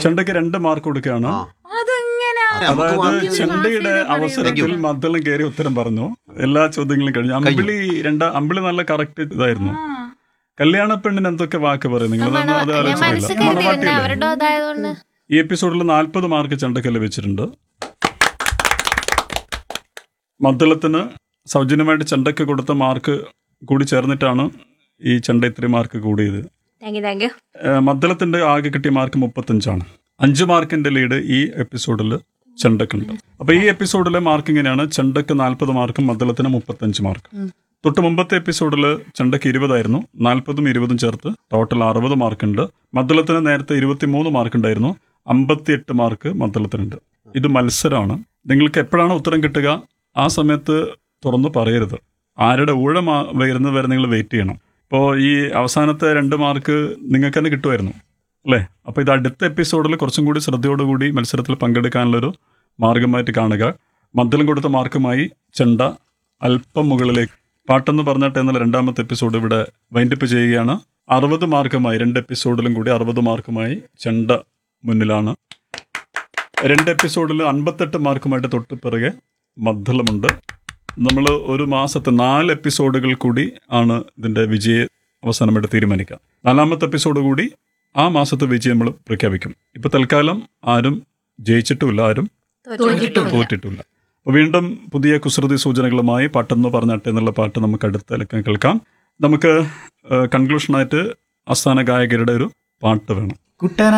ചെണ്ടയ്ക്ക് 2 mark കൊടുക്കുകയാണ്. അതായത് ചെണ്ടയുടെ അവസരത്തിൽ മദ്ദളം കയറി ഉത്തരം പറഞ്ഞു. എല്ലാ ചോദ്യങ്ങളും കഴിഞ്ഞു. അമ്പിളി നല്ല കറക്റ്റ് ഇതായിരുന്നു. കല്യാണ പെണ്ണിന് എന്തൊക്കെ വാക്ക് പറയും നിങ്ങൾ? അത് ആലോചിച്ചില്ല. ഈ എപ്പിസോഡിൽ 40 മാർക്ക് ചെണ്ടയ്ക്ക് ലഭിച്ചിട്ടുണ്ട്. മദ്ദളത്തിന് സൗജന്യമായിട്ട് ചെണ്ടയ്ക്ക് കൊടുത്ത മാർക്ക് കൂടി ചേർന്നിട്ടാണ് ഈ ചെണ്ട ഇത്രയും മാർക്ക് കൂടിയത്. മദ്ദളത്തിന്റെ ആകെ കിട്ടിയ മാർക്ക് 35 5 മാർക്കിന്റെ ലീഡ് ഈ എപ്പിസോഡിൽ ചെണ്ടക്കുണ്ട്. അപ്പൊ ഈ എപ്പിസോഡിലെ മാർക്ക് ഇങ്ങനെയാണ്: ചെണ്ടക്ക് 40 മാർക്കും മദ്ദളത്തിന് 35 മാർക്കും. തൊട്ട് മുമ്പത്തെ എപ്പിസോഡിൽ ചെണ്ടക്ക് 20 40ഉം 20ഉം ചേർത്ത് ടോട്ടൽ 60 മാർക്കുണ്ട്. മദ്ദളത്തിന് നേരത്തെ 23 മാർക്ക് ഉണ്ടായിരുന്നു, 58 മാർക്ക് മദ്ദളത്തിനുണ്ട്. ഇത് മത്സരമാണ്. നിങ്ങൾക്ക് എപ്പോഴാണ് ഉത്തരം കിട്ടുക ആ സമയത്ത് തുറന്നു പറയരുത്. ആരുടെ ഊഴം വരുന്നത് വരെ നിങ്ങൾ വെയിറ്റ് ചെയ്യണം. ഇപ്പോൾ ഈ അവസാനത്തെ 2 മാർക്ക് നിങ്ങൾക്ക് തന്നെ കിട്ടുമായിരുന്നു അല്ലേ? അപ്പോൾ ഇത് അടുത്ത എപ്പിസോഡിൽ കുറച്ചും കൂടി ശ്രദ്ധയോടുകൂടി മത്സരത്തിൽ പങ്കെടുക്കാനുള്ളൊരു മാർഗമായിട്ട് കാണുക. മദ്ദളം കൊടുത്ത മാർക്കുമായി ചെണ്ട അല്പം മുകളിലേക്ക്. പാട്ടെന്ന് പറഞ്ഞിട്ട് എന്നാൽ 2ാമത്തെ എപ്പിസോഡ് ഇവിടെ വൈൻഡപ്പ് ചെയ്യുകയാണ്. 60 മാർക്കുമായി 2 എപ്പിസോഡിലും കൂടി 60 മാർക്കുമായി ചെണ്ട മുന്നിലാണ്. 2 എപ്പിസോഡിൽ 58 മാർക്കുമായിട്ട് തൊട്ട് പിറകെ മദ്ദളമുണ്ട്. നമ്മൾ ഒരു മാസത്തെ 4 എപ്പിസോഡുകൾ കൂടി ആണ് ഇതിൻ്റെ വിജയ അവസാനമായിട്ട് തീരുമാനിക്കുക. 4ാമത്തെ എപ്പിസോഡ് കൂടി ആ മാസത്തെ വിജയം നമ്മൾ പ്രഖ്യാപിക്കും. ഇപ്പൊ തൽക്കാലം ആരും ജയിച്ചിട്ടുമില്ല, ആരും തോറ്റിട്ടില്ല. അപ്പോൾ വീണ്ടും പുതിയ കുസൃതി സൂചനകളുമായി പാട്ടെന്ന് പറഞ്ഞാട്ടെ എന്നുള്ള പാട്ട് നമുക്ക് അടുത്ത ലക്കം കേൾക്കാം. നമുക്ക് കൺക്ലൂഷനായിട്ട് ആസ്ഥാന ഗായകരുടെ ഒരു പാട്ട് വേണം.